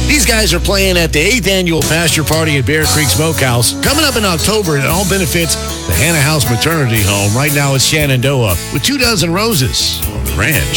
These guys are playing at the 8th Annual Pasture Party at Bear Creek Smokehouse. Coming up in October, it all benefits the Hannah House Maternity Home. Right now it's Shenandoah with 2 Dozen Roses on the ranch.